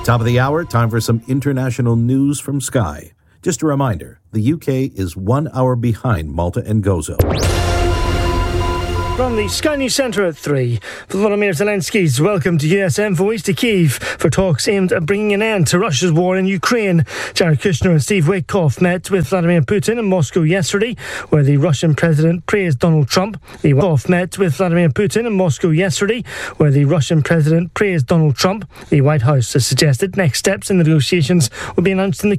Top of the hour, time for some international news from Sky. Just a reminder, the UK is 1 hour behind Malta and Gozo. From the Sky News Centre at 3, Volodymyr Zelensky's welcome to US envoys to Kyiv for talks aimed at bringing an end to Russia's war in Ukraine. Jared Kushner and Steve Witkoff met with Vladimir Putin in Moscow yesterday, where the Russian president praised Donald Trump. The White House has suggested next steps in the negotiations will be announced in the